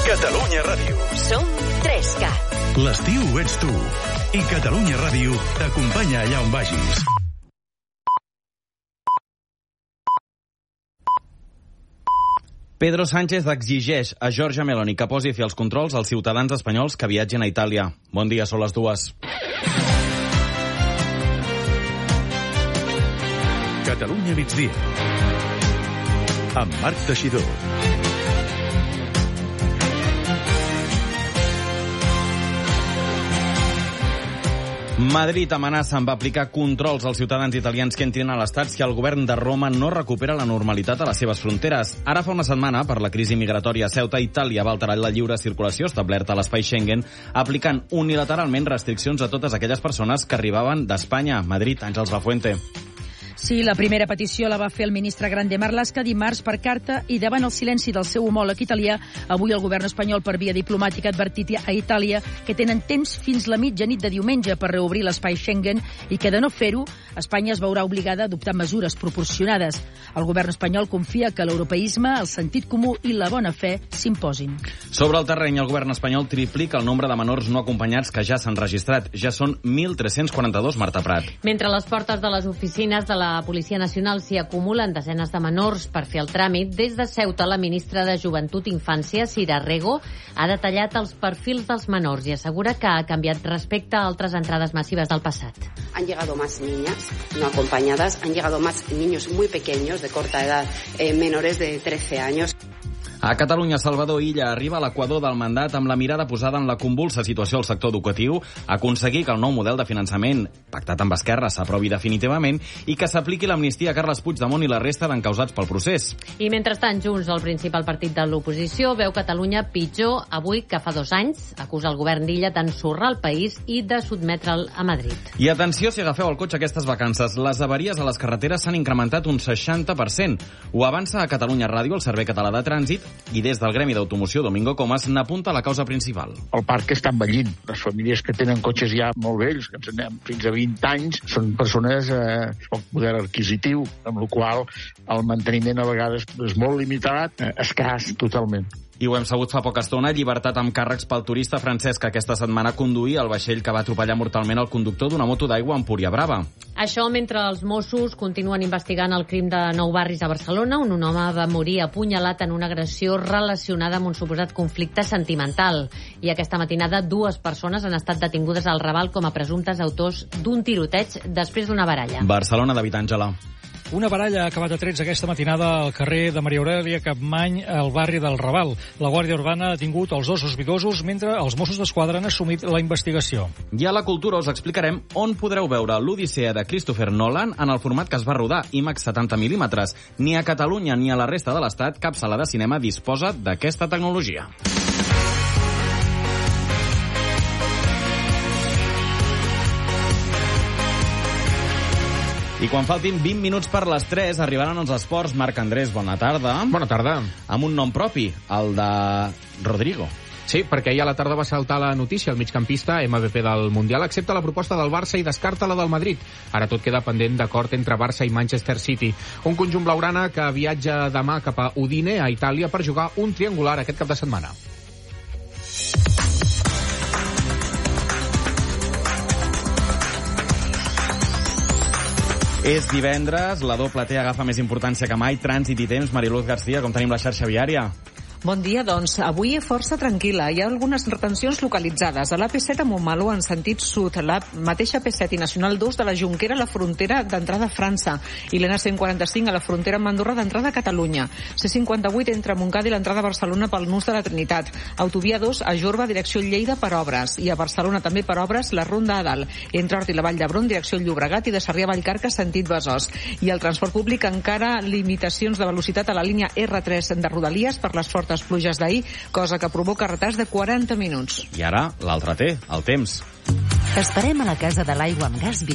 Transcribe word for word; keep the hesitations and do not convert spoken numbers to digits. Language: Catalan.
Catalunya Ràdio. Som tres cat. L'estiu ets tu. I Catalunya Ràdio t'acompanya allà on vagis. Pedro Sánchez exigeix a Giorgia Meloni que posi fi als controls als ciutadans espanyols que viatgen a Itàlia. Bon dia, són les dues. Catalunya migdia. Amb Marc Teixidor. Madrid amenaça amb aplicar controls als ciutadans italians que entrin a l'estat si el govern de Roma no recupera la normalitat a les seves fronteres. Ara fa una setmana, per la crisi migratòria a Ceuta, Itàlia va alterar la lliure circulació establerta a l'espai Schengen, aplicant unilateralment restriccions a totes aquelles persones que arribaven d'Espanya. Madrid, Àngels Lafuente. Sí, la primera petició la va fer el ministre Grande Marlaska dimarts per carta i davant el silenci del seu homòleg italià, avui el govern espanyol per via diplomàtica ha advertit a Itàlia que tenen temps fins la mitjanit de diumenge per reobrir l'espai Schengen i que de no fer-ho, Espanya es veurà obligada a adoptar mesures proporcionades. El govern espanyol confia que l'europeisme, el sentit comú i la bona fe s'imposin. Sobre el terreny, el govern espanyol triplica el nombre de menors no acompanyats que ja s'han registrat. Ja són mil tres-cents quaranta-dos, Marta Prat. Mentre a les portes de les oficines de la La Policia Nacional s'hi acumulen desenes de menors per fer el tràmit, des de Ceuta la ministra de Joventut i Infància, Sira Rego, ha detallat els perfils dels menors i assegura que ha canviat respecte a altres entrades massives del passat. Han llegado más niñas no acompañadas, han llegado más niños muy pequeños, de corta edad, eh, menores de trece años. A Catalunya, Salvador Illa arriba a l'equador del mandat amb la mirada posada en la convulsa situació al sector educatiu, aconseguir que el nou model de finançament pactat amb Esquerra s'aprovi definitivament i que s'apliqui l'amnistia a Carles Puigdemont i la resta d'encausats pel procés. I mentrestant, Junts, el principal partit de l'oposició, veu Catalunya pitjor avui que fa dos anys. Acusa el govern d'Illa d'ensorrar el país i de sotmetre'l a Madrid. I atenció si agafeu el cotxe aquestes vacances. Les avaries a les carreteres s'han incrementat un seixanta per cent. Ho avança a Catalunya Ràdio, el Servei Català de Trànsit, i des del Gremi d'Automoció Domingo Comas n'apunta la causa principal. El parc està envellint. Les famílies que tenen cotxes ja molt vells, que ens anem fins a vint anys, són persones eh, poc poder adquisitiu, amb la qual el manteniment a vegades és molt limitat, eh, escàs totalment. I ho hem sabut fa poca estona, llibertat amb càrrecs pel turista francès que aquesta setmana conduïa el vaixell que va atropellar mortalment el conductor d'una moto d'aigua a Empúria Brava. Això mentre els Mossos continuen investigant el crim de Nou Barris a Barcelona, on un home va morir apunyalat en una agressió relacionada amb un suposat conflicte sentimental. I aquesta matinada dues persones han estat detingudes al Raval com a presumptes autors d'un tiroteig després d'una baralla. Barcelona, David Àngela. Una baralla ha acabat a trets aquesta matinada al carrer de Maria Aurèlia Capmany, al barri del Raval. La Guàrdia Urbana ha detingut els dos sospitosos mentre els Mossos d'Esquadra han assumit la investigació. I a la cultura us explicarem on podreu veure l'Odissea de Christopher Nolan en el format que es va rodar, IMAX setanta mil·límetres. Ni a Catalunya ni a la resta de l'Estat cap sala de cinema disposa d'aquesta tecnologia. I quan faltin vint minuts per les tres, arribaran els esports. Marc Andrés, bona tarda. Bona tarda. Amb un nom propi, el de Rodrigo. Sí, perquè ahir a la tarda va saltar la notícia. El migcampista M V P del Mundial accepta la proposta del Barça i descarta la del Madrid. Ara tot queda pendent d'acord entre Barça i Manchester City. Un conjunt blaugrana que viatja demà cap a Udine, a Itàlia, per jugar un triangular aquest cap de setmana. És divendres, la doble T agafa més importància que mai. Trànsit i temps. Mariluz García, com tenim la xarxa viària? Bon dia, doncs. Avui força tranquil·la. Hi ha algunes retencions localitzades. A l'A P set a Montmeló en sentit sud, la mateixa P set i Nacional dos de la Jonquera a la frontera d'entrada a França i l'N cent quaranta-cinc a la frontera amb Andorra d'entrada a Catalunya. C cinquanta-vuit entre Montcada i l'entrada a Barcelona pel nus de la Trinitat. Autovia dos a Jorba, direcció Lleida per obres. I a Barcelona també per obres la Ronda a Dalt. Entre Hort i la Vall d'Hebron, direcció Llobregat, i de Sarrià a Vallcarca, sentit Besòs. I el transport públic encara limitacions de velocitat a la línia R tres de Rodalies per les fortes pluges d'ahir, cosa que provoca retards de quaranta minuts. I ara, l'altre T, el temps. T'esperem a la Casa de l'Aigua amb Gas